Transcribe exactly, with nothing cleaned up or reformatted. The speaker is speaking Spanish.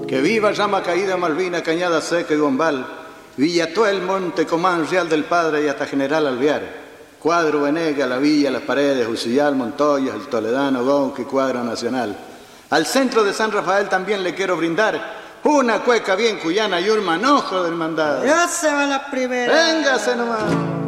Que viva Llama Caída, Malvina, Cañada Seca y Bombal, Villatuel, Monte Comán, Real del Padre y hasta General Alvear, Cuadro, Venega, La Villa, Las Paredes, Ucillal, Montoya, El Toledano, Gonqui, Cuadro Nacional. Al centro de San Rafael también le quiero brindar una cueca bien cuyana y un manojo del mandado. Ya se va la primera. Véngase nomás.